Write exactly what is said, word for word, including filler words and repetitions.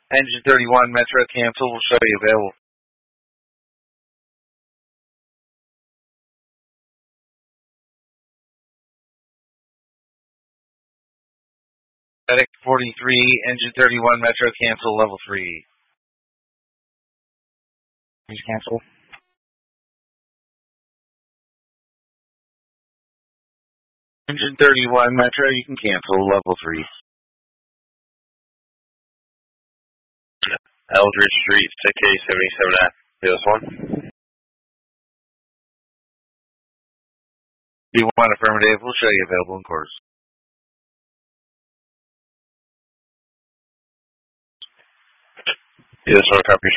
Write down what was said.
Engine thirty-one, Metro, cancel. We'll show you available. Medic forty-three, Engine thirty-one, Metro, cancel. Level three. Please cancel. Engine thirty-one, Metro, you can cancel. Level three. Eldridge Street, six eight seventy-seven at Hills one. D one, affirmative. We'll show you available in course. Hills one, copy,